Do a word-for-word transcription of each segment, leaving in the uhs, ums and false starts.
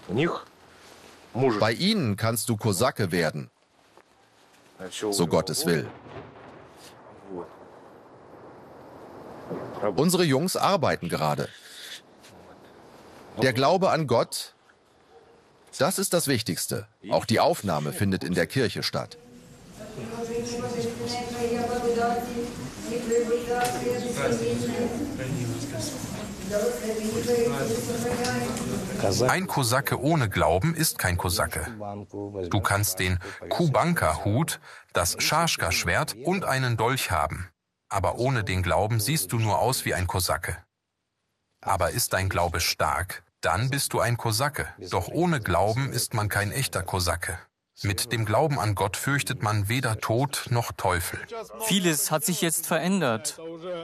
Bei ihnen kannst du Kosake werden, so Gott es will. Unsere Jungs arbeiten gerade. Der Glaube an Gott, das ist das Wichtigste. Auch die Aufnahme findet in der Kirche statt. Ein Kosake ohne Glauben ist kein Kosake. Du kannst den Kubanka-Hut, das Schaschka-Schwert und einen Dolch haben. Aber ohne den Glauben siehst du nur aus wie ein Kosake. Aber ist dein Glaube stark, dann bist du ein Kosake. Doch ohne Glauben ist man kein echter Kosake. Mit dem Glauben an Gott fürchtet man weder Tod noch Teufel. Vieles hat sich jetzt verändert.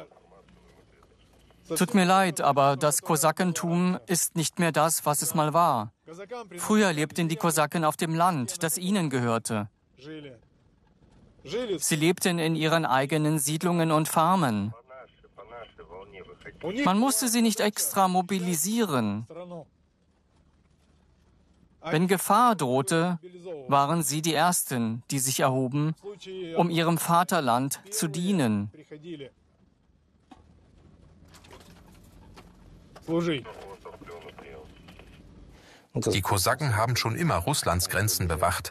Tut mir leid, aber das Kosakentum ist nicht mehr das, was es mal war. Früher lebten die Kosaken auf dem Land, das ihnen gehörte. Sie lebten in ihren eigenen Siedlungen und Farmen. Man musste sie nicht extra mobilisieren. Wenn Gefahr drohte, waren sie die Ersten, die sich erhoben, um ihrem Vaterland zu dienen. Die Kosaken haben schon immer Russlands Grenzen bewacht.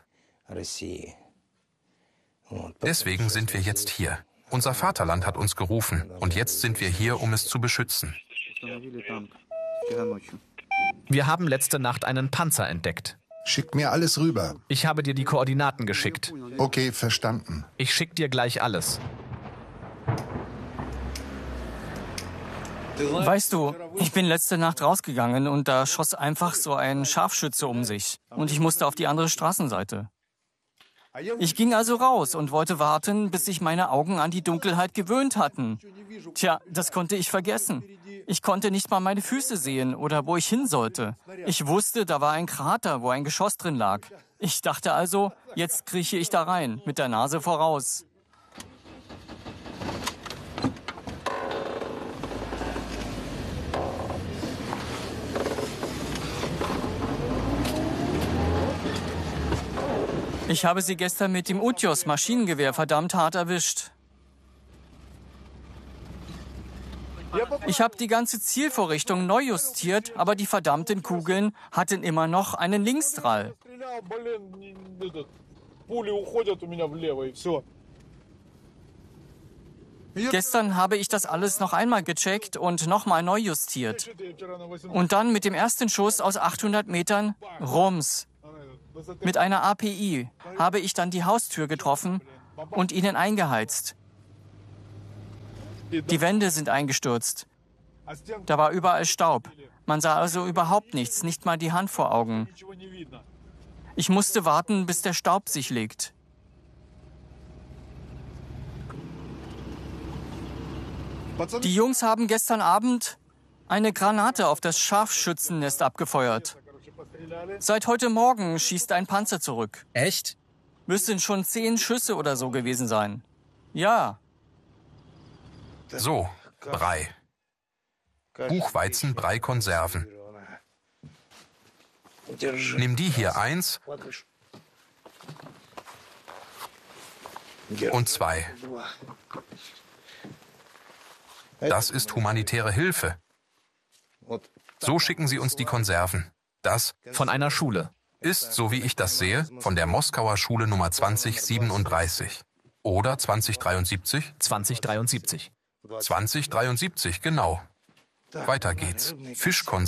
Deswegen sind wir jetzt hier. Unser Vaterland hat uns gerufen und jetzt sind wir hier, um es zu beschützen. Wir haben letzte Nacht einen Panzer entdeckt. Schick mir alles rüber. Ich habe dir die Koordinaten geschickt. Okay, verstanden. Ich schick dir gleich alles. Weißt du, ich bin letzte Nacht rausgegangen und da schoss einfach so ein Scharfschütze um sich. Und ich musste auf die andere Straßenseite. Ich ging also raus und wollte warten, bis sich meine Augen an die Dunkelheit gewöhnt hatten. Tja, das konnte ich vergessen. Ich konnte nicht mal meine Füße sehen oder wo ich hin sollte. Ich wusste, da war ein Krater, wo ein Geschoss drin lag. Ich dachte also, jetzt krieche ich da rein, mit der Nase voraus. Ich habe sie gestern mit dem Utjos Maschinengewehr verdammt hart erwischt. Ich habe die ganze Zielvorrichtung neu justiert, aber die verdammten Kugeln hatten immer noch einen Linksdrall. Gestern habe ich das alles noch einmal gecheckt und nochmal neu justiert. Und dann mit dem ersten Schuss aus achthundert Metern, rums. Mit einer A P I habe ich dann die Haustür getroffen und ihnen eingeheizt. Die Wände sind eingestürzt. Da war überall Staub. Man sah also überhaupt nichts, nicht mal die Hand vor Augen. Ich musste warten, bis der Staub sich legt. Die Jungs haben gestern Abend eine Granate auf das Scharfschützennest abgefeuert. Seit heute Morgen schießt ein Panzer zurück. Echt? Müssten schon zehn Schüsse oder so gewesen sein. Ja. So, Brei. Buchweizen-Brei-Konserven. Nimm die hier eins und zwei. Das ist humanitäre Hilfe. So schicken sie uns die Konserven. Das Von einer Schule. ist, so wie ich das sehe, von der Moskauer Schule Nummer zwanzig siebenunddreißig. Oder zwanzig dreiundsiebzig? zwanzig dreiundsiebzig. zwanzig dreiundsiebzig, genau. Weiter geht's. Fischkonserven.